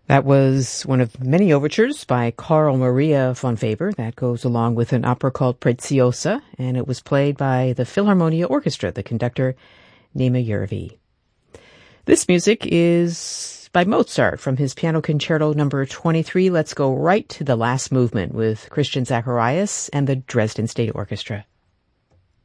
That was one of many overtures by Carl Maria von Weber that goes along with an opera called Preziosa, and it was played by the Philharmonia Orchestra, the conductor Nima Yervi. This music is by Mozart from his Piano Concerto number 23. Let's go right to the last movement with Christian Zacharias and the Dresden State Orchestra.